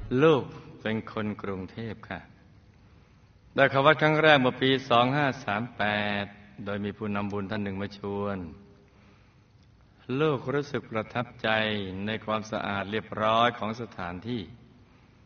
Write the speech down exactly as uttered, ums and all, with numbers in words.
ลูกเป็นคนกรุงเทพค่ะได้เข้าวัดครั้งแรกเมื่อปีสองห้าสามแปดโดยมีผู้นำบุญท่านหนึ่งมาชวนลูกรู้สึกประทับใจในความสะอาดเรียบร้อยของสถานที่